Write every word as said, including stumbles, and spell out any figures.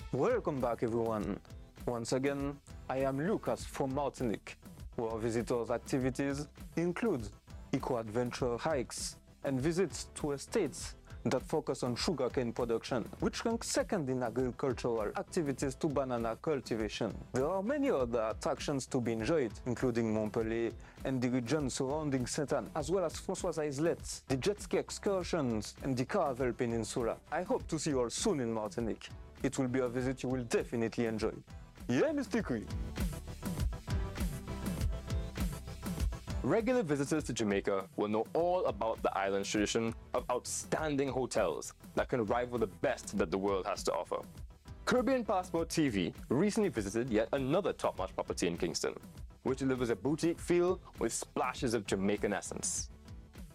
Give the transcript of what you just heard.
Welcome back, everyone. Once again, I am Lucas from Martinique, where visitors' activities include eco-adventure hikes and visits to estates that focus on sugarcane production, which ranks second in agricultural activities to banana cultivation. There are many other attractions to be enjoyed, including Montpellier and the region surrounding Saint-Anne, as well as François Islets, the jet ski excursions, and the Caravelle Peninsula. I hope to see you all soon in Martinique. It will be a visit you will definitely enjoy. Yeah, Mister Kui. Regular visitors to Jamaica will know all about the island's tradition of outstanding hotels that can rival the best that the world has to offer. Caribbean Passport T V recently visited yet another top-notch property in Kingston, which delivers a boutique feel with splashes of Jamaican essence.